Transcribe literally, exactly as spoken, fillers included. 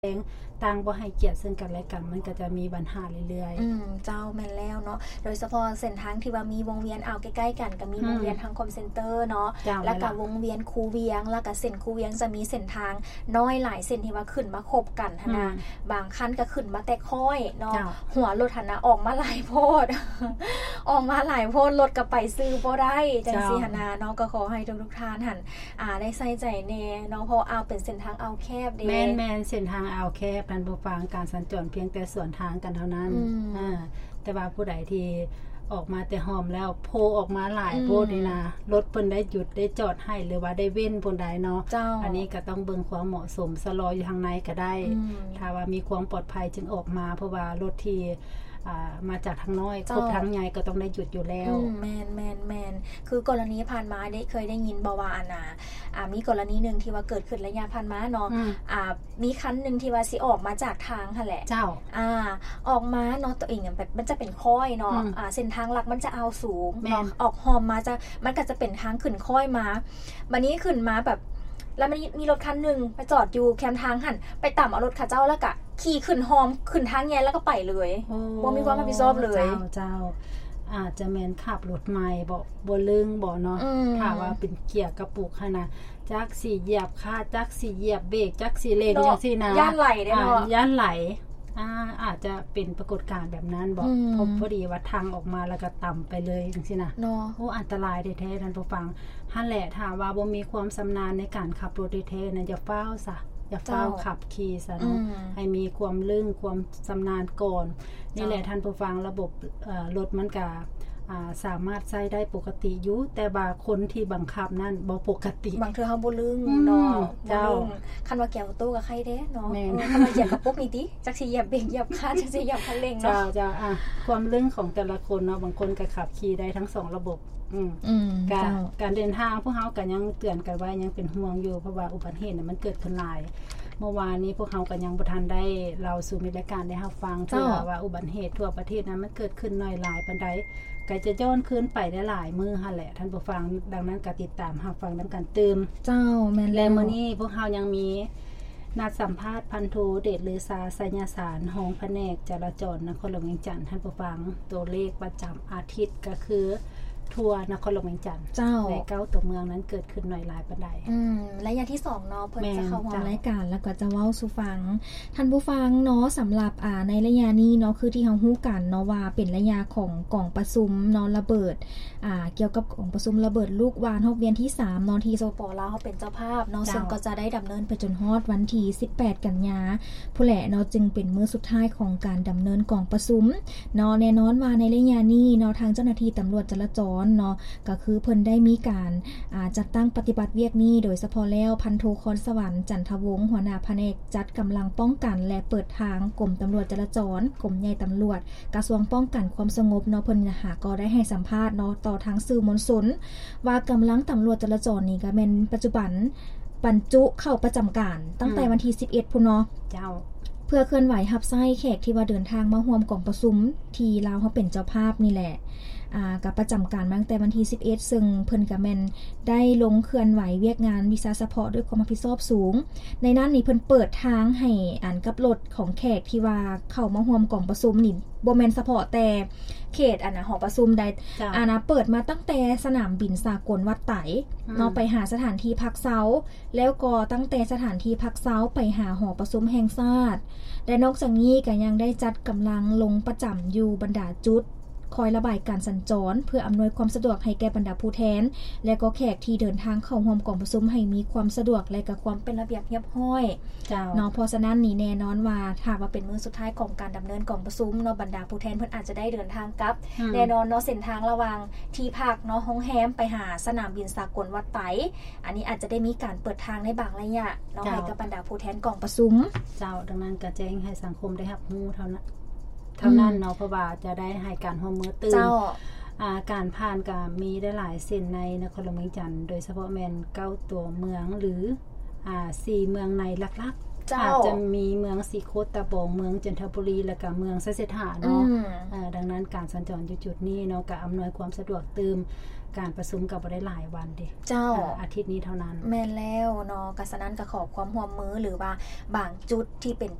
เองต่างบ่ให้เกียรติซึ่งกันและกันมันก็จะมีปัญหาเรื่อยๆอืมเจ้าแม่นแล้วเนาะโดยเฉพาะเส้นทางที่ว่ามีวงเวียนเอาใกล้ๆกันก็มีวงเวียนทางคอมเซ็นเตอร์เนาะแล้วก็วงเวียนคูเวียงแล้วก็เส้นคูเวียงจะมีเส้นทางน้อยหลายเส้นที่ว่าขึ้นมาคบกันหั่นน่ะบางคันก็ขึ้นมาแต่ค่อยเนาะหัวรถหั่นน่ะออกมาหลายโพดออกมาหลายโพดรถก็ไปซื้อบ่ได้จังซี่หั่นน่ะเนาะก็ขอให้ทุกๆท่านหั่นอ่าได้ใส่ใจแน่เนาะเพราะเอาเป็นเส้นทางเอาแคบเด้แม่นๆเส้นทางเอาแคบท่านผู้ฟังการสัญจรเพียงแต่ส่วนทางกันเท่านั้นอ่าแต่ว่าผู้ใดที่ออกมาแต่หอมแล้วโพออกมาหลายโพดนี่นะรถเพิ่นได้หยุดได้จอดให้หรือว่าได้เว้นผู้ใดเนาะอันนี้ก็ต้องเบิ่งความเหมาะสมสลออยู่ทางในก็ได้ถ้าว่ามีความปลอดภัยจึงออกมาเพราะว่ารถที่อ่ามาจากทางน้อยครบทางใหญ่ก็ต้องได้หยุดอยู่แล้วแม่นแม่นแม่นคือกรณีผ่านมาได้เคยได้ยินบ่ว่าอันน่ะอ่ามีกรณีนึงที่ว่าเกิดขึ้นระยะผ่านมาเนาะอ่ามีคันนึงที่ว่าสิออกมาจากทางหั่นแหละเจ้าอ่าออกมาเนาะตัวเองแบบมันจะเป็นค่อยเนาะอ่าเส้นทางหลักมันจะเอาสูงเนาะออกหอมมาจะมันก็จะเป็นทางขึ้นค่อยมาบัดนี้ขึ้นมาแบบแล้วมันมีรถคันนึงไปจอดอยู่แคมทางหั่นไปต่ำเอารถเขาเจ้าแล้วก็ขี่ขึ้นหอมขึ้นทางแย่แล้วก็ไปเลยบ่มีความรับผิดชอบเลยเจ้าเจ้าอาจจะแม่นขับรถใหม่บ่บ่ลึงบ่เนาะถ้าว่าเป็นเกียร์กระปุกหั่นน่ะจักสิเหยียบคาจักสิเหยียบเบรกจักสิเร่งจังซี่นะย่านไหลได้เนาะย่านไหลอ่าอาจจะเป็นปรากฏการณ์แบบนั้นบ่พอพอดีว่าทางออกมาแล้วก็ต่ำไปเลยจังซี่นะโอ้อันตรายแท้ๆท่านผู้ฟังหั่นแหละถ้าว่าบ่มีความชำนาญในการขับรถแท้ๆน่ะอย่าฟ้าวซะอย่าเฝ้าขับขี่ซะเนาะให้มีความลึ่งความชำนาญก่อนนี่แหละท่านผู้ฟังระบบรถมันก็สามารถใช้ได้ปกติอยู่แต่บางคนที่บังคับนั่นบ่ปกติบางเทื่อเฮาบ่ลึ่งเนาะเจ้าคันว่าแก้วตู้ก็ใครเด้เนาะคันว่าเหยียบกระปุกนี่ติจักสิเหยียบเบรกเหยียบคลัตช์จักสิเหยียบคันเร่งเนาะเจ้าๆอ่ะความลึ่งของแต่ละคนเนาะบางคนก็ขับขี่ได้ทั้งสองระบบอืมอืมการการเดินทางพวกเฮาก็ยังเตือนกันไว้ยังเป็นห่วงอยู่เพราะว่าอุบัติเหตุน่ะมันเกิดขึ้นหลายเมื่อวานนี้พวกเฮาก็ยังบ่ทันได้เล่าสู่มีรายการได้รับฟังเพื่อว่าอุบัติเหตุทั่วประเทศนั้นมันเกิดขึ้นน้อยหลายปานใดก็จะย้อนคืนไปได้หลายมื้อหั่นแหละท่านผู้ฟังดังนั้นก็ติดตามรับฟังนำกันตื่มเจ้าแม่นแล้วมื้อนี้พวกเฮายังมีนัดสัมภาษณ์พันโทเดชลือซาสัญญาสารรองแผนกจราจรนครหลวงเวียงจันทน์ท่านผู้ฟังตัวเลขประจำอาทิตย์ก็คือทั่วนครหลวงเวียงจันทน์ในเก้าตัวเมืองนั้นเกิดขึ้นหน่อยหลายปานใดอืมระยะที่สองเนาะเพิ่นจะเข้าร่วมรายการแล้วก็จะเว้าสู่ฟังท่านผู้ฟังเนาะสำหรับอ่าในระยะนี้เนาะคือที่เฮาฮู้กันเนาะว่าเป็นระยะของกองประชุมเนาะระเบิดอ่าเกี่ยวกับกองประชุมระเบิดลูกวานฮอกเวียนที่สามเนาะที่สปลาวเฮาเป็นเจ้าภาพเนาะซึ่งก็จะได้ดำเนินไปจนฮอดวันที่สิบแปดกันยาผู้แหละเนาะจึงเป็นมื้อสุดท้ายของการดำเนินกองประชุมเนาะแน่นอนว่าในระยะนี้เนาะทางเจ้าหน้าที่ตำรวจจราจรเนาะก็คือเพิ่นได้มีการจัดตั้งปฏิบัติเวียกนี้โดยเฉพาะแล้วพันโทคอนสวรรค์จันทวงศ์หัวหน้าแผนกจัดกำลังป้องกันและเปิดทางกรมตำรวจจราจรกรมใหญ่ตำรวจกระทรวงป้องกันความสงบเนาะเพิ่นหาก็ได้ให้สัมภาษณ์เนาะต่อทางสื่อมวลชนว่ากำลังตำรวจจราจรนี่ก็แม่นปัจจุบันบรรจุเข้าประจำการตั้งแต่วันที่สิบเอ็ดพุ่นเนาะเจ้าเพื่อเคลื่อนไหวรับใช้แขกที่ว่าเดินทางมาร่วมกองประชุมที่ลาวเฮาเป็นเจ้าภาพนี่แหละอ่ากับประจำการมาตั้งแต่วันที่สิบเอ็ดซึ่งเพิ่นก็แม่นได้ลงเคลื่อนไหวเวียกงานวิสาเฉพาะด้วยความรับผิดชอบสูงในนั้นนี่เพิ่นเปิดทางให้อ่านกับรถของแขกที่ว่าเข้ามาร่วมกองประชุมนี่บ่แม่นเฉพาะแต่เขตอันน่ะหอประชุมใดอ่านะเปิดมาตั้งแต่สนามบินสากลวัดไตเนาะไปหาสถานที่พักเช้าแล้วก็ตั้งแต่สถานที่พักเช้าไปหาหอประชุมแห่งชาติและนอกจากนี้ก็ยังได้จัดกำลังลงประจำอยู่บรรดาจุดคอยระบายการสัญจรเพื่ออำนวยความสะดวกให้แก่บรรดาผู้แทนและก็แขกที่เดินทางเข้าร่วมกองประชุมให้มีความสะดวกและก็ความเป็นระเบียบเรียบร้อยเนาะเพราะฉะนั้นนี่แน่นอนว่าถ้าว่าเป็นมื้อสุดท้ายของการดำเนินกองประชุมเนาะบรรดาผู้แทนเพิ่นอาจจะได้เดินทางกลับแน่นอนเนาะเส้นทางระหว่างที่พักเนาะโรงแรมไปหาสนามบินสากลวัดไตอันนี้อาจจะได้มีการเปิดทางในบางระยะเนาะให้กับบรรดาผู้แทนกองประชุมเจ้าดังนั้นก็แจ้งให้สังคมได้รับรู้เท่านั้นเท่านั้นเนาะเพราะว่าจะได้ให้การร่วมมือตื่นการผ่านก็มีได้หลายเส้นในนครหลวงเวียงจันทน์โดยเฉพาะแม่นเก้าตัวเมืองหรืออ่าสี่เมืองในหลักๆอาจจะมีเมืองสีโคตตะบองเมืองจันทบุรีแล้วก็เมืองไซเสถาเนาะเอ่อดังนั้นการสัญจรอยู่จุดนี้เนาะก็อำนวยความสะดวกตื่มการประชุมก็บ่ได้หลายวันเด้เจ้าอาทิตย์นี้เท่านั้นแม่นแล้วเนาะก็ฉะนั้นก็ขอความร่วมมือหรือว่าบางจุดที่เป็น